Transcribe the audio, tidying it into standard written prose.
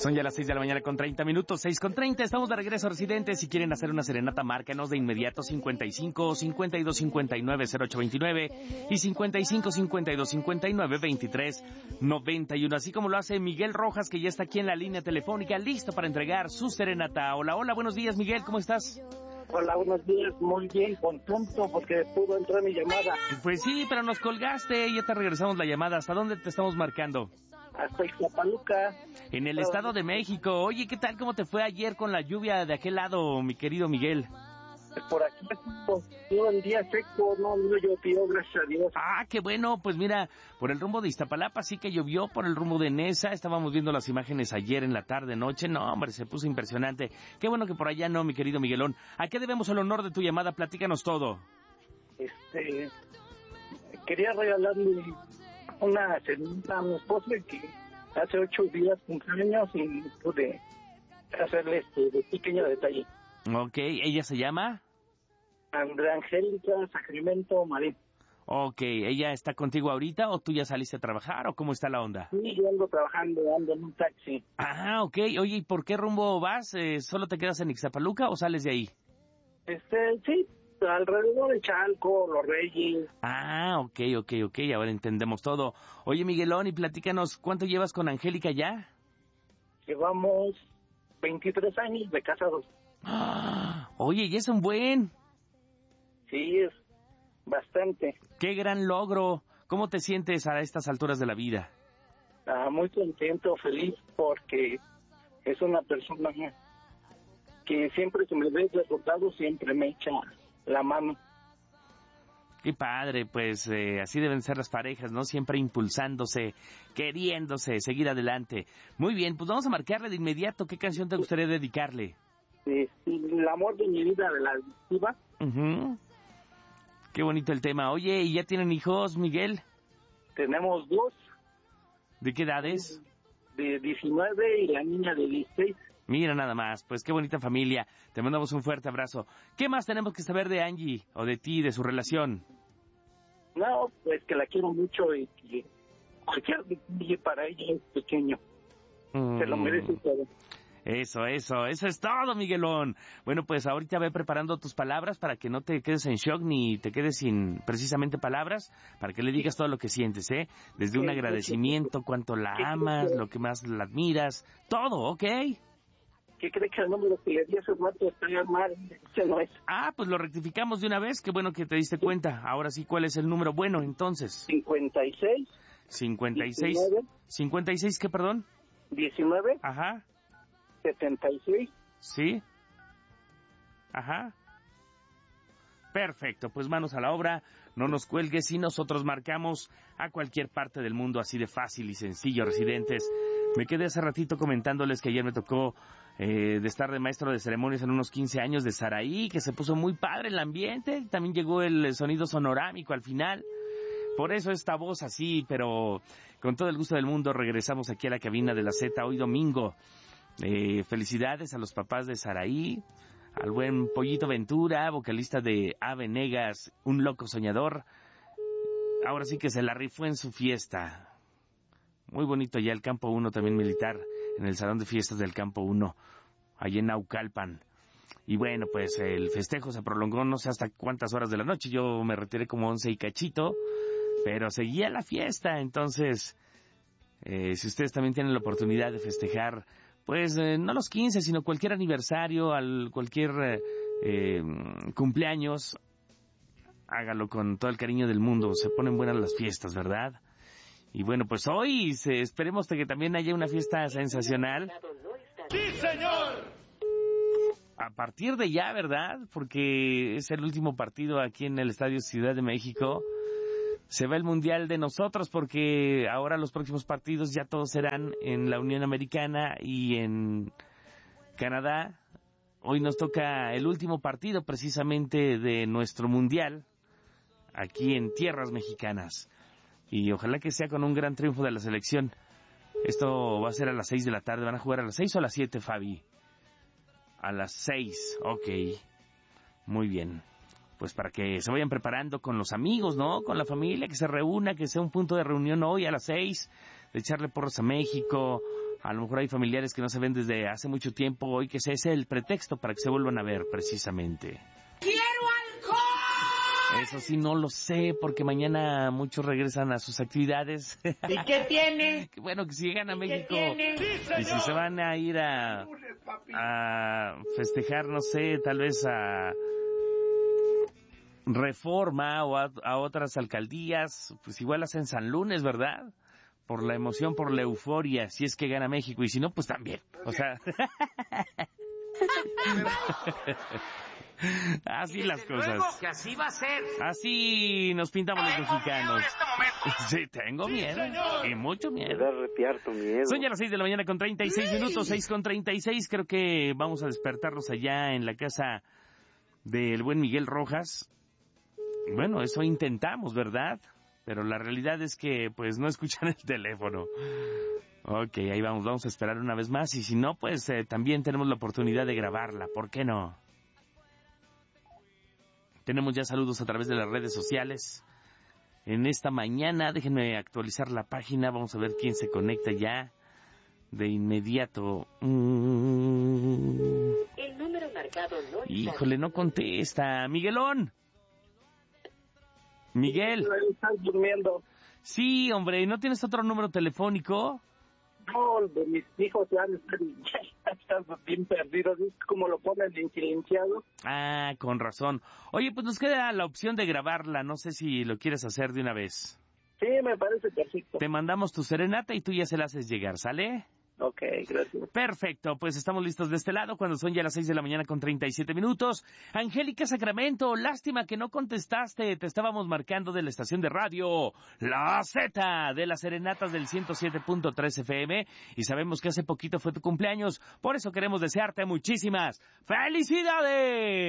Son ya las 6 de la mañana con 30 minutos, 6:30. Estamos de regreso, residentes. Si quieren hacer una serenata, márcanos de inmediato 55 52 59 0829 y 55 52 59 23 91. Así como lo hace Miguel Rojas, que ya está aquí en la línea telefónica, listo para entregar su serenata. Hola, hola, buenos días, Miguel, ¿cómo estás? Hola, buenos días, muy bien, contento porque pudo entrar mi llamada. Pues sí, pero nos colgaste, ya te regresamos la llamada. ¿Hasta dónde te estamos marcando? Hasta Ixtapaluca. En el Estado de México. Oye, ¿qué tal? ¿Cómo te fue ayer con la lluvia de aquel lado, mi querido Miguel? Por aquí, todo el día seco, no llovió, gracias a Dios. Ah, qué bueno, pues mira, por el rumbo de Iztapalapa sí que llovió, por el rumbo de Nesa, estábamos viendo las imágenes ayer en la tarde, noche, no, hombre, se puso impresionante. Qué bueno que por allá no, mi querido Miguelón. ¿A qué debemos el honor de tu llamada? Platícanos todo. Quería regalarle una serenata a mi esposa que hace 8 días cumpleaños y pude hacerle de pequeño detalle. Ok, ¿ella se llama? Andrea Angélica Sacramento Marín. Ok, ¿ella está contigo ahorita o tú ya saliste a trabajar o cómo está la onda? Sí, yo ando trabajando, ando en un taxi. Ah, ok, oye, ¿y por qué rumbo vas? ¿Solo te quedas en Ixtapaluca o sales de ahí? Sí, alrededor de Chalco, Los Reyes. Ah, ok, ahora entendemos todo. Oye, Miguelón, y platícanos, ¿cuánto llevas con Angélica ya? Llevamos 23 años de casados. Ah, oye, y es un buen... Sí, es bastante. ¡Qué gran logro! ¿Cómo te sientes a estas alturas de la vida? Muy contento, feliz, porque es una persona que siempre que me ve derrotado, siempre me echa la mano. ¡Qué padre! Pues así deben ser las parejas, ¿no? Siempre impulsándose, queriéndose, seguir adelante. Muy bien, pues vamos a marcarle de inmediato. ¿Qué canción te gustaría dedicarle? El amor de mi vida, de la adictiva. Uh-huh. Qué bonito el tema. Oye, ¿y ya tienen hijos, Miguel? Tenemos 2. ¿De qué edades? De 19 y la niña de 16. Mira nada más, pues qué bonita familia. Te mandamos un fuerte abrazo. ¿Qué más tenemos que saber de Angie o de ti, de su relación? No, pues que la quiero mucho y que cualquier detalle para ella es pequeño. Se lo merece todo. Eso es todo, Miguelón. Bueno, pues ahorita ve preparando tus palabras para que no te quedes en shock ni te quedes sin precisamente palabras, para que le digas todo lo que sientes, ¿eh? Desde un agradecimiento, cuánto la amas, lo que más la admiras, todo, ¿ok? ¿Qué cree que el número que le di hace rato está mal? Ese no es. Ah, pues lo rectificamos de una vez, qué bueno que te diste cuenta. Ahora sí, ¿cuál es el número bueno, entonces? 56. 56, ¿qué, perdón? 19. Ajá. 76. Sí. Ajá. Perfecto, pues manos a la obra, no nos cuelgues y nosotros marcamos a cualquier parte del mundo, así de fácil y sencillo, residentes. Me quedé hace ratito comentándoles que ayer me tocó de estar de maestro de ceremonias en unos 15 años de Saraí, que se puso muy padre el ambiente, también llegó el sonido sonorámico al final. Por eso esta voz así, pero con todo el gusto del mundo regresamos aquí a la cabina de la Z hoy domingo. Felicidades a los papás de Saraí, al buen Pollito Ventura, vocalista de Ave Negas, un loco soñador. Ahora sí que se la rifó en su fiesta. Muy bonito ya el Campo 1 también militar, en el Salón de Fiestas del Campo 1, allá en Naucalpan. Y bueno, pues el festejo se prolongó no sé hasta cuántas horas de la noche. Yo me retiré como 11 y cachito, pero seguía la fiesta. Entonces, si ustedes también tienen la oportunidad de festejar, pues no los 15, sino cualquier aniversario, cualquier cumpleaños, hágalo con todo el cariño del mundo. Se ponen buenas las fiestas, ¿verdad? Y bueno, pues hoy esperemos que también haya una fiesta sensacional. ¡Sí, señor! A partir de ya, ¿verdad? Porque es el último partido aquí en el Estadio Ciudad de México. Se va el Mundial de nosotros porque ahora los próximos partidos ya todos serán en la Unión Americana y en Canadá. Hoy nos toca el último partido precisamente de nuestro Mundial aquí en tierras mexicanas. Y ojalá que sea con un gran triunfo de la selección. Esto va a ser a las 6 de la tarde. ¿Van a jugar a las 6 o a las 7, Fabi? A las 6, ok. Muy bien. Pues para que se vayan preparando con los amigos, ¿no? Con la familia, que se reúna, que sea un punto de reunión hoy a las 6, de echarle porras a México, A lo mejor hay familiares que no se ven desde hace mucho tiempo y que ese es el pretexto para que se vuelvan a ver, precisamente. ¡Quiero alcohol! Eso sí, no lo sé, porque mañana muchos regresan a sus actividades. ¿Y qué tiene? Bueno, que si llegan a México Sí, y si se van a ir a festejar, no sé, tal vez a Reforma o a otras alcaldías, pues igual hacen San Lunes, ¿verdad? Por la emoción, por la euforia, si es que gana México, y si no, pues también. O sea, así las cosas. Que así va a ser. Así nos pintamos los mexicanos. Sí, tengo miedo. Y mucho miedo. Me da arrepiar miedo. Son ya las 6 de la mañana con 36 minutos, 6:36. Creo que vamos a despertarnos allá en la casa del buen Miguel Rojas. Bueno, eso intentamos, ¿verdad? Pero la realidad es que, pues, no escuchan el teléfono. Ok, ahí vamos a esperar una vez más. Y si no, pues, también tenemos la oportunidad de grabarla. ¿Por qué no? Tenemos ya saludos a través de las redes sociales. En esta mañana, déjenme actualizar la página. Vamos a ver quién se conecta ya de inmediato. El número marcado no... Híjole, no contesta. Miguelón. Miguel. Estás durmiendo. Sí, hombre, ¿no tienes otro número telefónico? No, de mis hijos ya están bien perdidos. Es como lo ponen en silenciado. Ah, con razón. Oye, pues nos queda la opción de grabarla. No sé si lo quieres hacer de una vez. Sí, me parece perfecto. Te mandamos tu serenata y tú ya se la haces llegar, ¿sale? Ok, gracias. Perfecto, pues estamos listos de este lado cuando son ya las 6 de la mañana con 37 minutos. Angélica Sacramento, lástima que no contestaste, te estábamos marcando de la estación de radio La Z de las serenatas del 107.3 FM y sabemos que hace poquito fue tu cumpleaños, por eso queremos desearte muchísimas ¡felicidades!